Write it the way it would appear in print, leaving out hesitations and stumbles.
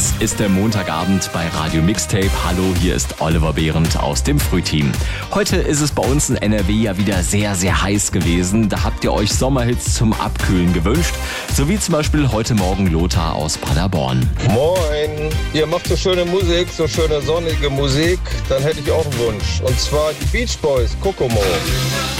Das ist der Montagabend bei Radio Mixtape. Hallo, hier ist Oliver Behrendt aus dem Frühteam. Heute ist es bei uns in NRW ja wieder sehr, sehr heiß gewesen. Da habt ihr euch Sommerhits zum Abkühlen gewünscht. So wie zum Beispiel heute Morgen Lothar aus Paderborn. Moin, ihr macht so schöne Musik, so schöne sonnige Musik. Dann hätte ich auch einen Wunsch. Und zwar die Beach Boys, Kokomo.